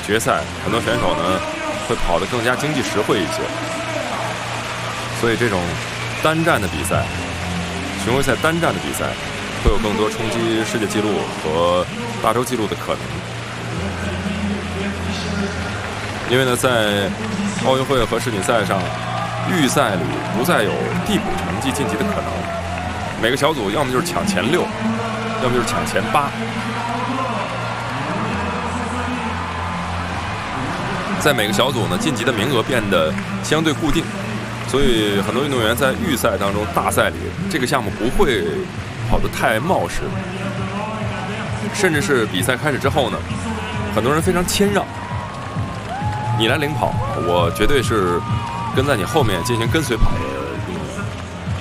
决赛，很多选手呢会跑得更加经济实惠一些，所以这种单战的比赛，巡回赛单战的比赛，会有更多冲击世界纪录和大洲纪录的可能。因为呢，在奥运会和世锦赛上，预赛里不再有递补成绩晋级的可能，每个小组要么就是抢前6，要么就是抢前8。在每个小组呢，晋级的名额变得相对固定，所以很多运动员在预赛当中、大赛里，这个项目不会跑得太冒失，甚至是比赛开始之后呢，很多人非常谦让，你来领跑，我绝对是跟在你后面进行跟随跑的运动员。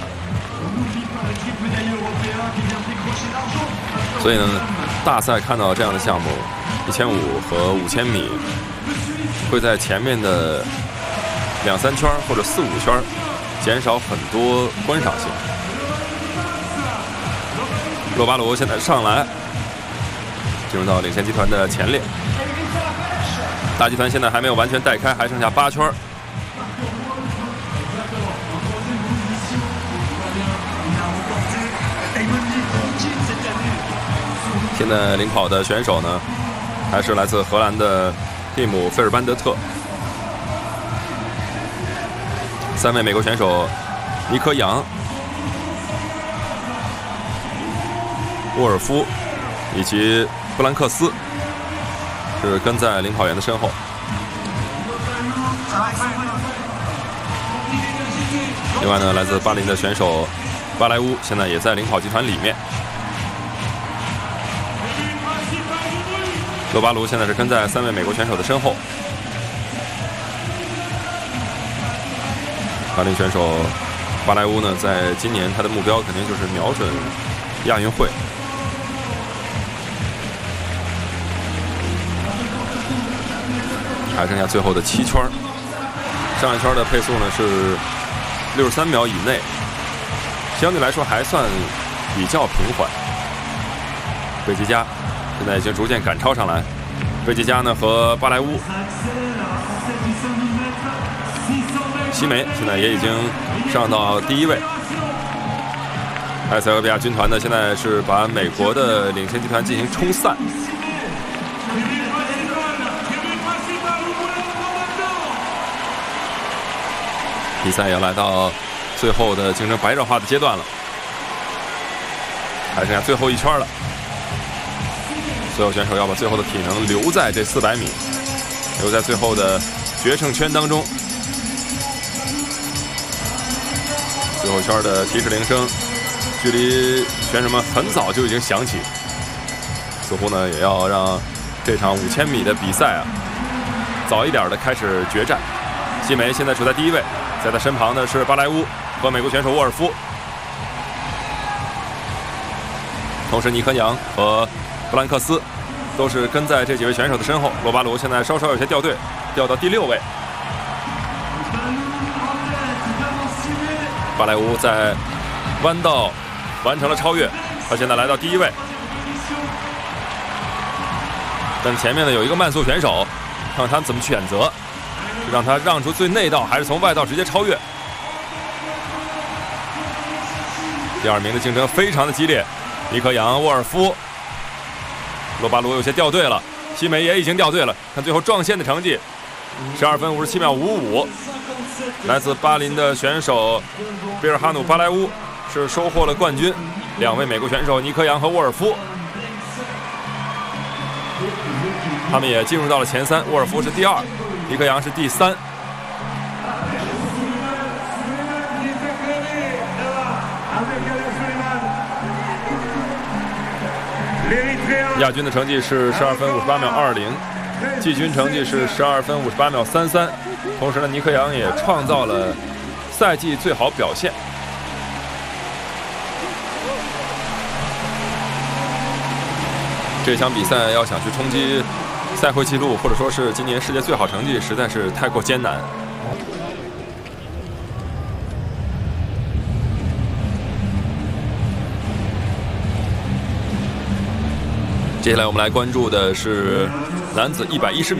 所以呢，大赛看到这样的项目，1500和5000米，会在前面的2、3圈或者4、5圈减少很多观赏性。洛巴罗现在上来，进入到领先集团的前列。大集团现在还没有完全带开，还剩下8圈。现在领跑的选手呢，还是来自荷兰的蒂姆·费尔班德特。3位美国选手尼科杨、沃尔夫以及布兰克斯是跟在领跑员的身后。另外呢，来自巴林的选手巴莱乌现在也在领跑集团里面。罗巴卢现在是跟在3位美国选手的身后。巴林选手巴莱乌呢，在今年他的目标肯定就是瞄准亚运会。还剩下最后的7圈，上一圈的配速呢是63秒以内，相对来说还算比较平缓。贝吉加现在已经逐渐赶超上来，贝吉加呢和巴莱乌、西梅现在也已经上到第1位。埃塞俄比亚军团呢，现在是把美国的领先集团进行冲散。比赛要来到最后的竞争白热化的阶段了，还剩下最后1圈了。所有选手要把最后的体能留在这400米，留在最后的决胜圈当中。最后圈的提示铃声，距离选手们很早就已经响起，似乎呢也要让这场5000米的比赛啊，早一点的开始决战。西梅现在处在第1位。在他身旁的是巴莱乌和美国选手沃尔夫，同时尼科杨和布兰克斯都是跟在这几位选手的身后。罗巴卢现在稍稍有些掉队，掉到第6位。巴莱乌在弯道完成了超越，他现在来到第1位。但前面呢有一个慢速选手，看他怎么选择。让他让出最内道，还是从外道直接超越？第2名的竞争非常的激烈，尼科杨、沃尔夫、罗巴卢有些掉队了，西梅也已经掉队了。看最后撞线的成绩，12分57秒55，来自巴林的选手贝尔哈努·巴莱乌是收获了冠军。2位美国选手尼科杨和沃尔夫，他们也进入到了前3，沃尔夫是第2。尼科杨是第3。亚军的成绩是12分58秒20，季军成绩是12分58秒33。同时呢，尼科杨也创造了赛季最好表现。这场比赛要想去冲击赛会纪录，或者说是今年世界最好成绩，实在是太过艰难。接下来我们来关注的是男子110米。